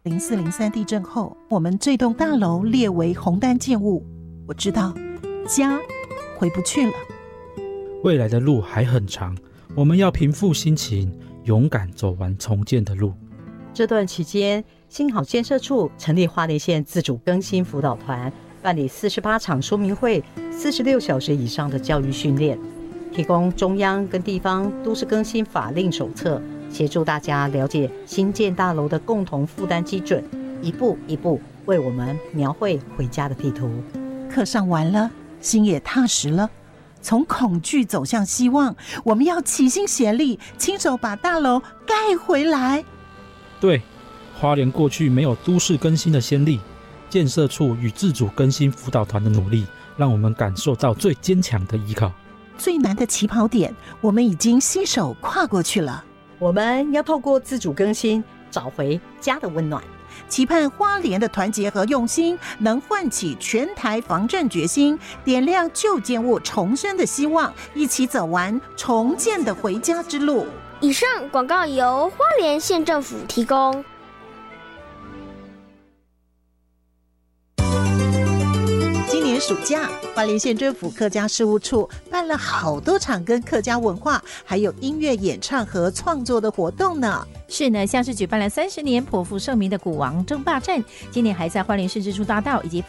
0403地震后，我们这栋大楼列为红单建物，我知道家回不去了。 未来的路还很长，我们要平复心情，勇敢走完重建的路。 这段期间，新好建设处成立花莲县自主更新辅导团，办理48场说明会，46小时以上的教育训练，提供中央跟地方都市更新法令手册，协助大家了解新建大楼的共同负担基准，一步一步为我们描绘回家的地图。 课上完了，心也踏实了。从恐惧走向希望，我们要齐心协力，亲手把大楼盖回来。 对，花莲过去没有都市更新的先例，建设处与自主更新辅导团的努力，让我们感受到最坚强的依靠。 最难的起跑点，我们已经携手跨过去了。 我们要透过自主更新，找回家的温暖。 期盼花莲的团结和用心，能唤起全台防震决心，点亮旧建物重生的希望，一起走完重建的回家之路。 以上广告由花莲县政府提供。 今年暑假，花莲县政府客家事务处办了好多场跟客家文化还有音乐演唱和创作的活动呢。 是呢，像是举办了30年颇负盛名的鼓王争霸战，今年还在花莲市支柱大道以及